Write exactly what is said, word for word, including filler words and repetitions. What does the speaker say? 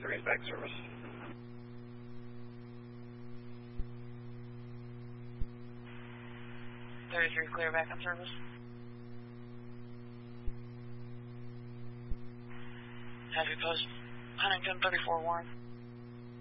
thirty is back service. thirty-three clear back on service. Heavy post, Huntington thirty-four Warren.